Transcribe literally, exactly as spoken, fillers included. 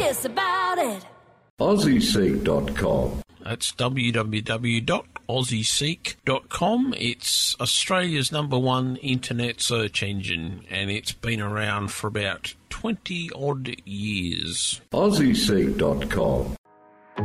curious about it. Aussie Seek dot com. That's w w w dot aussie seek dot com. It's Australia's number one internet search engine, and it's been around for about twenty odd years. Aussie Seek dot com.